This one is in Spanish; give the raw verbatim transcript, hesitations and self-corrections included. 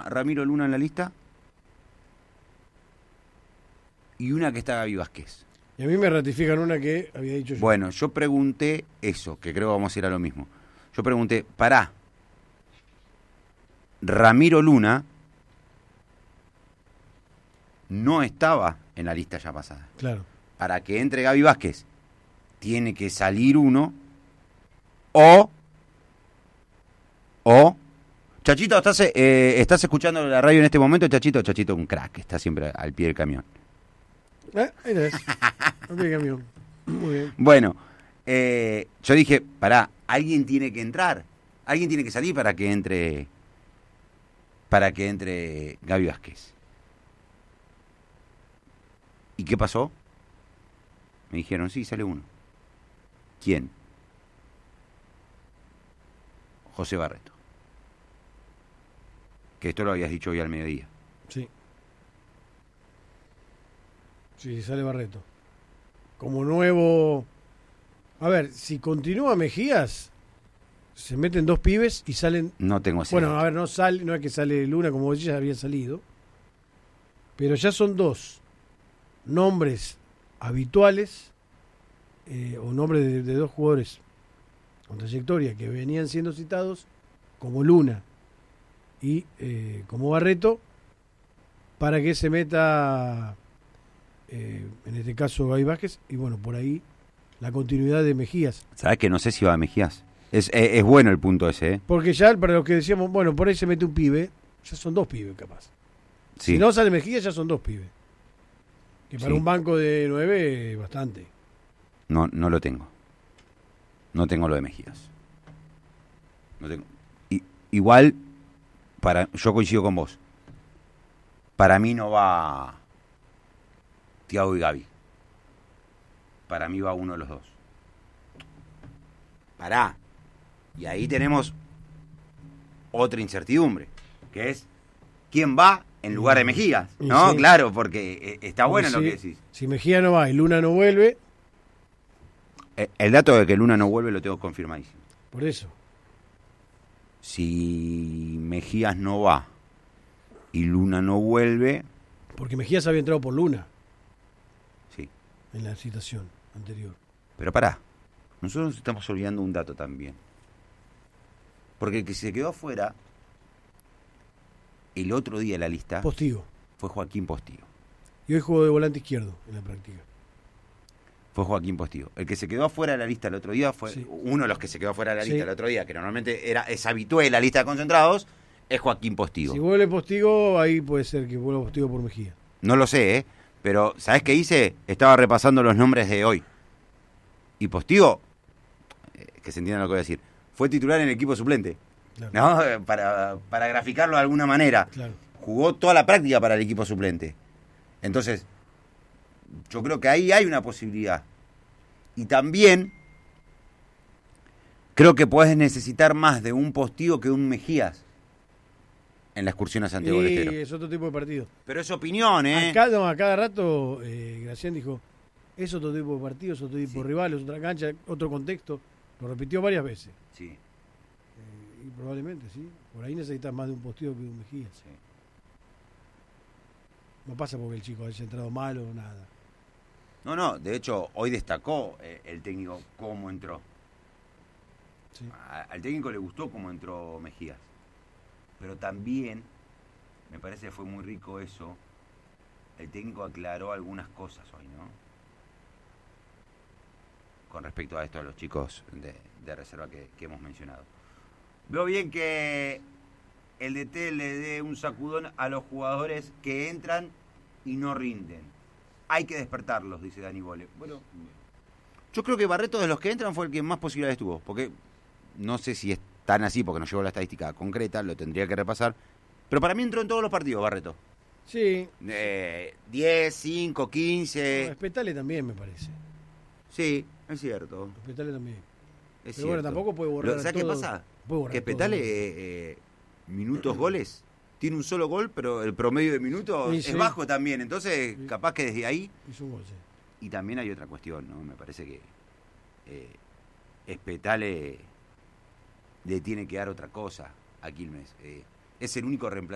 Ramiro Luna en la lista y una que está Gaby Vázquez. Y a mí me ratifican una que había dicho yo. Bueno, yo pregunté eso, que creo que vamos a ir a lo mismo. Yo pregunté, pará, Ramiro Luna no estaba en la lista ya pasada. Claro. Para que entre Gaby Vázquez, tiene que salir uno o... O... Chachito, ¿estás, eh, ¿estás escuchando la radio en este momento? Chachito, Chachito, un crack, está siempre al pie del camión. ¿Eh? Ahí tenés. Al pie del camión. Muy bien. Bueno, eh, yo dije, pará, alguien tiene que entrar, alguien tiene que salir para que entre, para que entre Gaby Vázquez. ¿Y qué pasó? Me dijeron, sí, sale uno. ¿Quién? José Barreto. Que esto lo habías dicho hoy al mediodía. Sí. Sí, sale Barreto. Como nuevo... A ver, si continúa Mejías, se meten dos pibes y salen... No tengo ese Bueno, dato. a ver, no sale, no es que sale Luna, como ya había salido. Pero ya son dos nombres habituales, eh, o nombres de, de dos jugadores con trayectoria que venían siendo citados, como Luna y eh, como Barreto, para que se meta, eh, en este caso, Gaby Vázquez, y bueno, por ahí la continuidad de Mejías. ¿Sabés que no sé si va a Mejías? Es, es, es bueno el punto ese, ¿eh? Porque ya, para los que decíamos, bueno, por ahí se mete un pibe, ya son dos pibes capaz. Sí. Si no sale Mejías, ya son dos pibes. Que para Sí. un banco de nueve, bastante. No, no lo tengo. No tengo lo de Mejías. No tengo. I, igual, para, yo coincido con vos. Para mí no va Thiago y Gaby. Para mí va uno de los dos. Pará. Y ahí tenemos otra incertidumbre, que es ¿quién va en lugar de Mejías? Y ¿No? sí. Claro, porque eh, está Porque bueno lo si- que decís. Si Mejía no va y Luna no vuelve, Eh, El dato de que Luna no vuelve lo tengo confirmadísimo. por eso. Si Mejías no va y Luna no vuelve, Porque Mejías había entrado por Luna sí. en la citación anterior. Pero pará, nosotros nos estamos olvidando un dato también. Porque el que se quedó afuera el otro día de la lista Postigo. fue Joaquín Postigo. Y hoy jugó de volante izquierdo en la práctica. Fue Joaquín Postigo. El que se quedó afuera de la lista el otro día fue Sí. uno de los que se quedó afuera de la lista Sí. el otro día, que normalmente era es habitué en la lista de concentrados, es Joaquín Postigo. Si vuelve Postigo, ahí puede ser que vuelva Postigo por Mejía. No lo sé, ¿eh? Pero ¿sabés qué hice? Estaba repasando los nombres de hoy. Y Postigo, eh, que se entienda lo que voy a decir, fue titular en el equipo suplente. Claro. ¿No? Eh, Para, para graficarlo de alguna manera. Claro. Jugó toda la práctica para el equipo suplente. Entonces, yo creo que ahí hay una posibilidad. Y también creo que podés necesitar más de un Postigo que de un Mejías en la excursión a Santiago del Y Estero. es otro tipo de partido. Pero es opinión, ¿eh? Acá, no, a cada rato, eh, Gracián dijo, es otro tipo de partido, es otro tipo Sí. de rival, es otra cancha, otro contexto. Lo repitió varias veces. Sí, Eh, y probablemente, sí. Por ahí necesitas más de un Postigo que de un Mejía. sí. No pasa porque el chico haya entrado mal o nada. No, no, de hecho, hoy destacó eh, el técnico cómo entró. Sí. A- al técnico le gustó cómo entró Mejías. Pero también, me parece que fue muy rico eso, el técnico aclaró algunas cosas hoy, ¿no? Con respecto a esto, a los chicos de, de reserva que, que hemos mencionado. Veo bien que el D T le dé un sacudón a los jugadores que entran y no rinden. Hay que despertarlos, dice Dani Bole. Bueno, yo creo que Barreto de los que entran fue el que más posibilidades tuvo, porque no sé si es tan así, porque no llegó la estadística concreta, lo tendría que repasar, pero para mí entró en todos los partidos Barreto. Sí. Eh, diez, cinco, quince. Respetale también, me parece. Sí, es cierto. Respetale también. Es Pero bueno, cierto. tampoco puede borrar Lo- ¿Sabes qué todo. pasa? Puede borrar Que todo. Petale, eh, eh, minutos, goles, tiene un solo gol, pero el promedio de minutos Sí, es sí. bajo también. Entonces, Sí. capaz que desde ahí. Hizo un gol, sí. Y también hay otra cuestión, ¿no? Me parece que eh, Espetale le tiene que dar otra cosa a Quilmes. Eh, es el único reemplazo